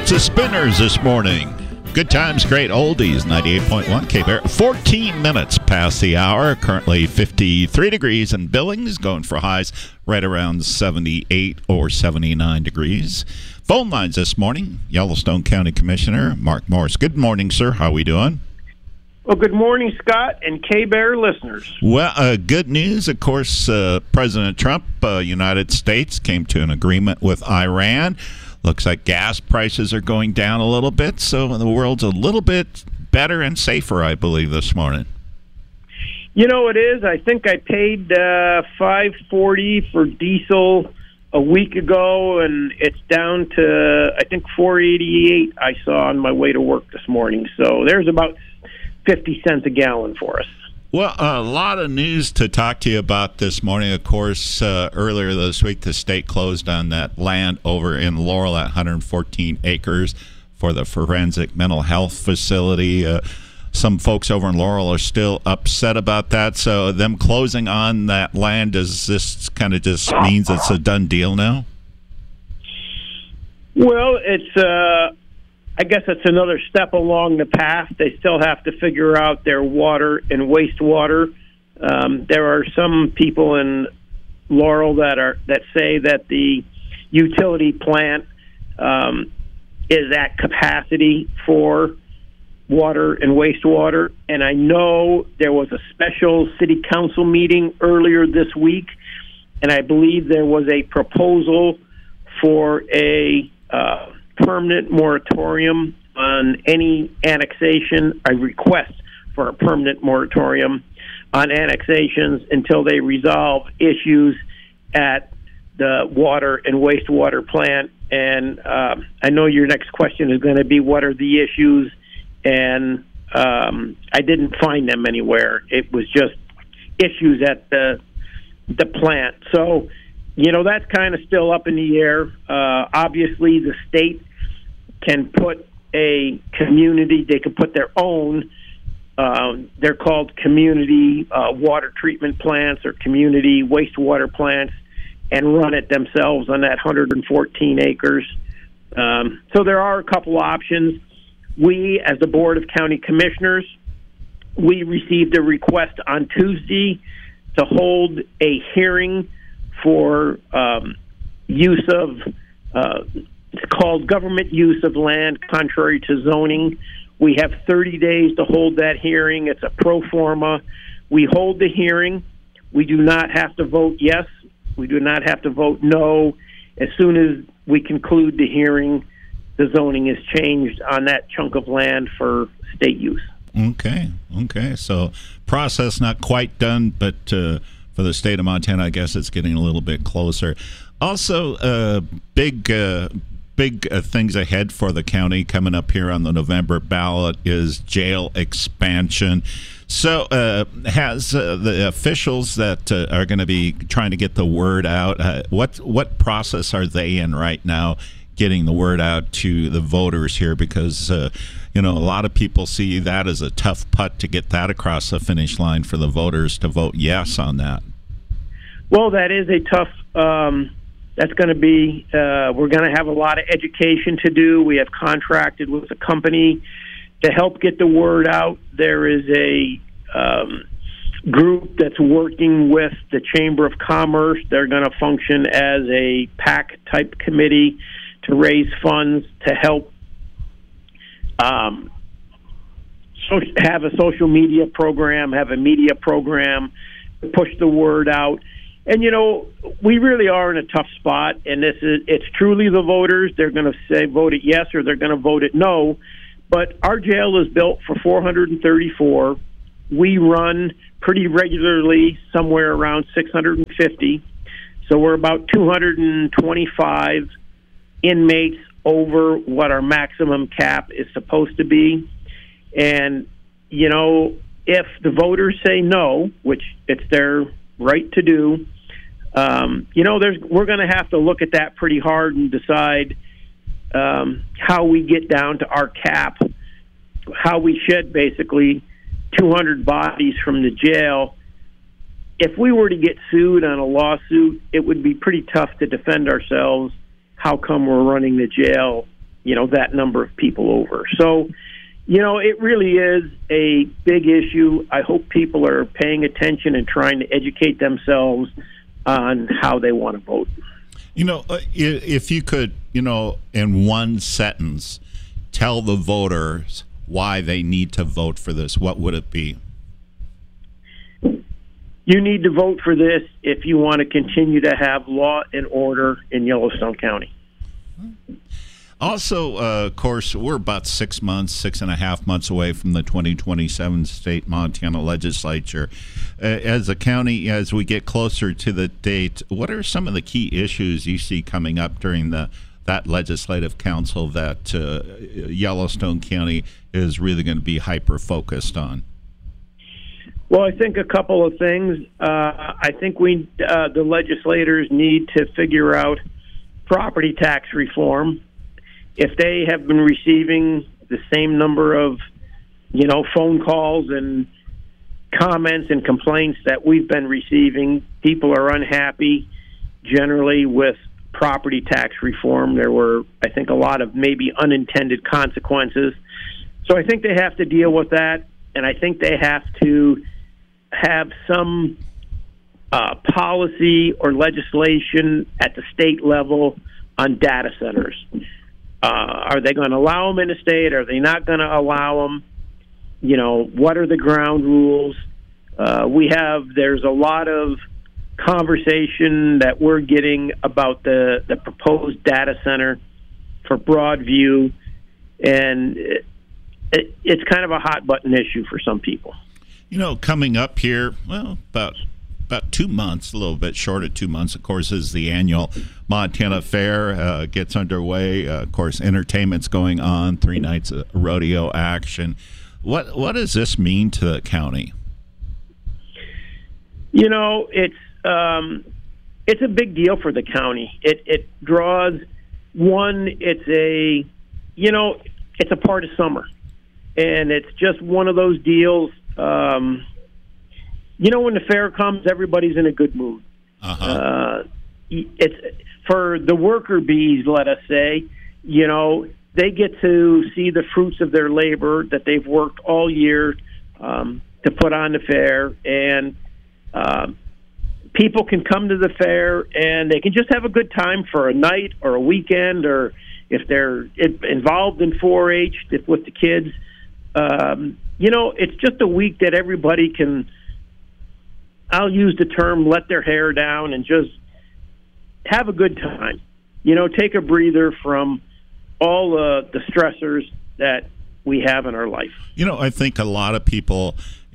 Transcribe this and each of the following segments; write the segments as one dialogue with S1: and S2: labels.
S1: lots of spinners this morning. Good times, great oldies, 98.1 K-Bear. 14 minutes past the hour, currently 53 degrees in Billings, going for highs right around 78 or 79 degrees. Phone lines this morning, Yellowstone County Commissioner Mark Morris. Good morning, sir. How are we doing?
S2: Well, good morning, Scott and K-Bear listeners.
S1: Well, good news, of course, President Trump, United States, came to an agreement with Iran. Looks like gas prices are going down a little bit, so the world's a little bit better and safer, I believe, this morning.
S2: You know, it is. I think I paid $5.40 for diesel a week ago, and it's down to, I think, $4.88 I saw on my way to work this morning. So there's about 50 cents a gallon for us.
S1: Well, a lot of news to talk to you about this morning. Of course, earlier this week, the state closed on that land over in Laurel at 114 acres for the forensic mental health facility. Some folks over in Laurel are still upset about that. So them closing on that land, does this kind of just means it's a done deal now?
S2: Well, I guess it's another step along the path. They still have to figure out their water and wastewater. There are some people in Laurel that say that the utility plant is at capacity for water and wastewater. And I know there was a special city council meeting earlier this week, and I believe there was a proposal for a permanent moratorium on any annexation, a request for a permanent moratorium on annexations until they resolve issues at the water and wastewater plant. And I know your next question is going to be, what are the issues? And I didn't find them anywhere. It was just issues at the plant. So, you know, that's kind of still up in the air. Obviously, the state can put a community, they can put their own, they're called community water treatment plants or community wastewater plants, and run it themselves on that 114 acres. So there are a couple options. We, as the Board of County Commissioners, we received a request on Tuesday to hold a hearing for use of, it's called government use of land contrary to zoning. We have 30 days to hold that hearing. It's a pro forma. We hold the hearing. We do not have to vote yes. We do not have to vote no. As soon as we conclude the hearing, the zoning is changed on that chunk of land for state use.
S1: Okay. So process not quite done, but for the state of Montana, I guess it's getting a little bit closer. Also, big things ahead for the county coming up here on the November ballot is jail expansion. So has the officials that are going to be trying to get the word out, what process are they in right now getting the word out to the voters here? Because, a lot of people see that as a tough putt to get that across the finish line for the voters to vote yes on that.
S2: Well, that is a tough, that's going to be, we're going to have a lot of education to do. We have contracted with a company to help get the word out. There is a group that's working with the Chamber of Commerce. They're going to function as a PAC-type committee to raise funds to help have a social media program, have a media program, push the word out. And, we really are in a tough spot, and it's truly the voters. They're going to say vote it yes or they're going to vote it no. But our jail is built for 434. We run pretty regularly somewhere around 650. So we're about 225 inmates over what our maximum cap is supposed to be. And, if the voters say no, which it's their right to do, we're going to have to look at that pretty hard and decide how we get down to our cap, how we shed basically 200 bodies from the jail. If we were to get sued on a lawsuit, it would be pretty tough to defend ourselves. How come we're running the jail that number of people over. So, it really is a big issue. I hope people are paying attention and trying to educate themselves on how they want to vote.
S1: If you could, in one sentence, tell the voters why they need to vote for this, what would it be?
S2: You need to vote for this if you want to continue to have law and order in Yellowstone County.
S1: Also, of course, we're about 6.5 months away from the 2027 state Montana legislature. As a county, as we get closer to the date, what are some of the key issues you see coming up during that legislative council that Yellowstone County is really going to be hyper-focused on?
S2: Well, I think a couple of things. I think the legislators need to figure out property tax reform. If they have been receiving the same number of, phone calls and comments and complaints that we've been receiving, people are unhappy generally with property tax reform. There were, I think, a lot of maybe unintended consequences. So I think they have to deal with that, and I think they have to have some policy or legislation at the state level on data centers. Are they going to allow them in the state? Are they not going to allow them? What are the ground rules? There's a lot of conversation that we're getting about the proposed data center for Broadview, and it's kind of a hot button issue for some people.
S1: Coming up here, well, about 2 months, a little bit short of 2 months, of course, is the annual Montana Fair. Gets underway. Of course, entertainment's going on, 3 nights of rodeo action. What does this mean to the county? It's
S2: a big deal for the county. It draws it's a part of summer, and it's just one of those deals. When the fair comes, everybody's in a good mood. It's for the worker bees, let us say, they get to see the fruits of their labor that they've worked all year to put on the fair, and people can come to the fair and they can just have a good time for a night or a weekend, or if they're involved in 4-H with the kids. It's just a week that everybody can, I'll use the term, let their hair down and just have a good time. Take a breather from all the stressors that we have in our life.
S1: I think a lot of people,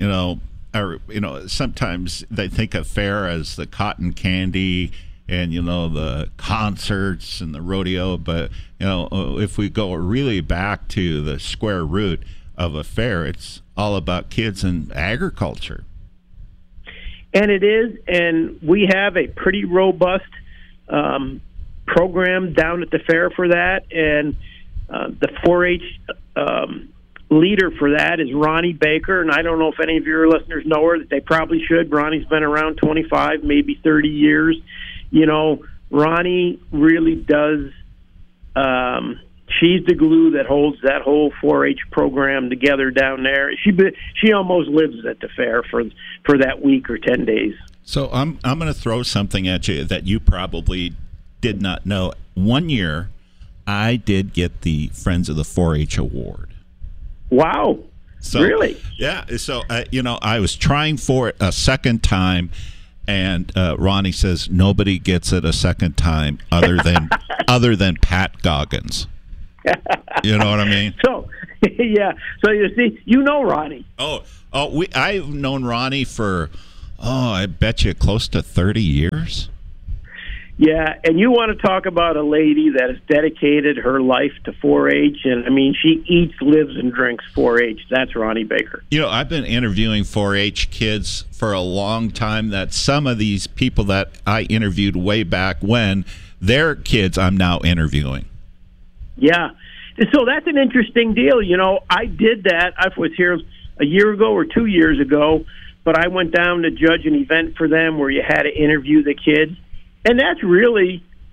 S1: sometimes they think of fair as the cotton candy and, the concerts and the rodeo. But, if we go really back to the square root of a fair, it's all about kids and agriculture.
S2: And it is, and we have a pretty robust program down at the fair for that, and the 4-H leader for that is Ronnie Baker, and I don't know if any of your listeners know her. That they probably should. Ronnie's been around 25, maybe 30 years. Ronnie really does. She's the glue that holds that whole 4-H program together down there. She almost lives at the fair for that week or 10 days.
S1: So I'm going to throw something at you that you probably did not know. One year, I did get the Friends of the 4-H award.
S2: Wow!
S1: So,
S2: really?
S1: Yeah. So I was trying for it a second time, and Ronnie says nobody gets it a second time other than Pat Goggins. You know what I mean?
S2: So, yeah. So you see, Ronnie.
S1: I've known Ronnie for, I bet you close to 30 years.
S2: Yeah, and you want to talk about a lady that has dedicated her life to 4-H, and she eats, lives, and drinks 4-H. That's Ronnie Baker.
S1: I've been interviewing 4-H kids for a long time. That some of these people that I interviewed way back when, their kids I'm now interviewing.
S2: Yeah. So that's an interesting deal. I did that. I was here a year ago or 2 years ago, but I went down to judge an event for them where you had to interview the kids. And that's really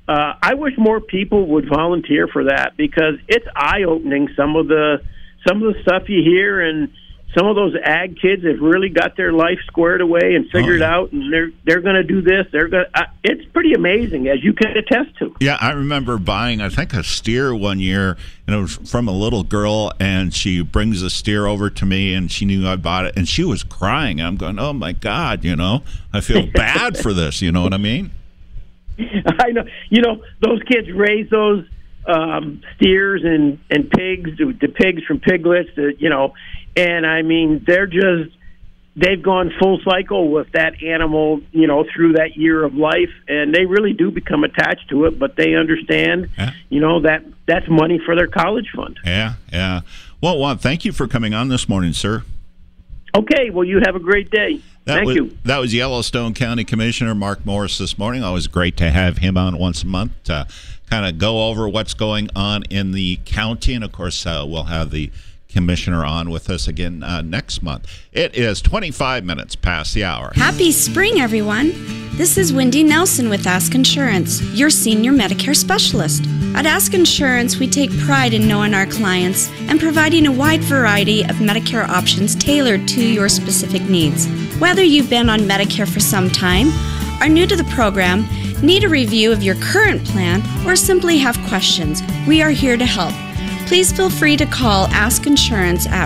S2: I wish more people would volunteer for that, because it's eye-opening, some of the stuff you hear, and some of those ag kids have really got their life squared away and figured out, and they're going to do this. It's pretty amazing, as you can attest to.
S1: Yeah, I remember buying, I think, a steer one year, and it was from a little girl, and she brings a steer over to me, and she knew I bought it, and she was crying. I'm going, oh my God, I feel bad for this. You know what I mean?
S2: I know. Those kids raise those steers and pigs, the pigs from piglets, and I mean, they've gone full cycle with that animal, through that year of life, and they really do become attached to it, but they understand, that's money for their college fund.
S1: Yeah. Well, Juan, thank you for coming on this morning, sir.
S2: Okay, well, you have a great day. Thank you.
S1: That was Yellowstone County Commissioner Mark Morris this morning. Always great to have him on once a month to kind of go over what's going on in the county. And, of course, we'll have the commissioner on with us again next month. It is 25 minutes past the hour.
S3: Happy spring, everyone. This is Wendy Nelson with Ask Insurance, your senior Medicare specialist. At Ask Insurance, we take pride in knowing our clients and providing a wide variety of Medicare options tailored to your specific needs. Whether you've been on Medicare for some time, are new to the program, need a review of your current plan, or simply have questions, we are here to help. Please feel free to call Ask Insurance at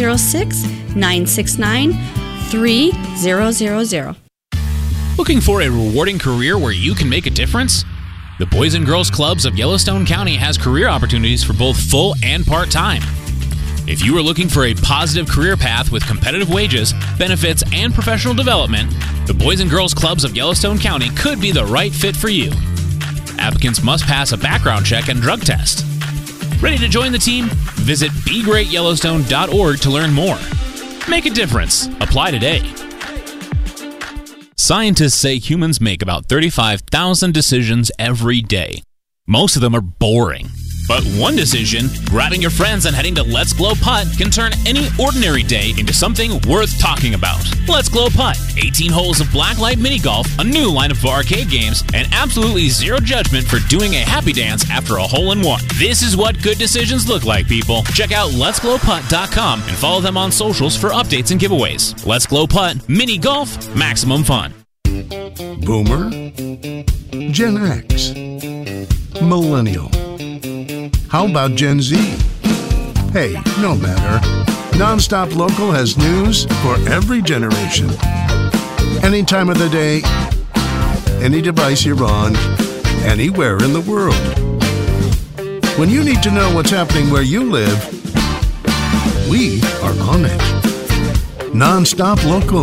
S3: 406-969-3000.
S4: Looking for a rewarding career where you can make a difference? The Boys and Girls Clubs of Yellowstone County has career opportunities for both full and part-time. If you are looking for a positive career path with competitive wages, benefits, and professional development, the Boys and Girls Clubs of Yellowstone County could be the right fit for you. Applicants must pass a background check and drug test. Ready to join the team? Visit BeGreatYellowstone.org to learn more. Make a difference. Apply today. Scientists say humans make about 35,000 decisions every day. Most of them are boring. But one decision, grabbing your friends and heading to Let's Glow Putt, can turn any ordinary day into something worth talking about. Let's Glow Putt. 18 holes of blacklight mini golf, a new line of arcade games, and absolutely zero judgment for doing a happy dance after a hole-in-one. This is what good decisions look like, people. Check out letsglowputt.com and follow them on socials for updates and giveaways. Let's Glow Putt. Mini golf. Maximum fun.
S5: Boomer, Gen X, Millennial. How about Gen Z? Hey, no matter. Nonstop Local has news for every generation. Any time of the day, any device you're on, anywhere in the world. When you need to know what's happening where you live, we are on it. Nonstop Local.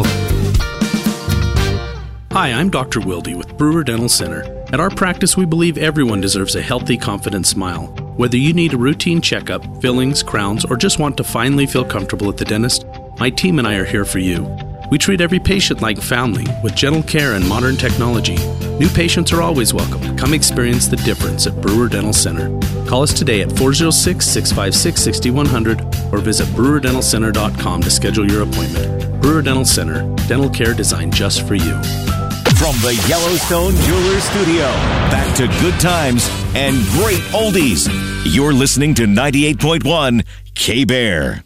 S6: Hi, I'm Dr. Wilde with Brewer Dental Center. At our practice, we believe everyone deserves a healthy, confident smile. Whether you need a routine checkup, fillings, crowns, or just want to finally feel comfortable at the dentist, my team and I are here for you. We treat every patient like family with gentle care and modern technology. New patients are always welcome. Come experience the difference at Brewer Dental Center. Call us today at 406-656-6100 or visit brewerdentalcenter.com to schedule your appointment. Brewer Dental Center, dental care designed just for you.
S7: From the Yellowstone Jewelers Studio, back to good times and great oldies. You're listening to 98.1 K-Bear.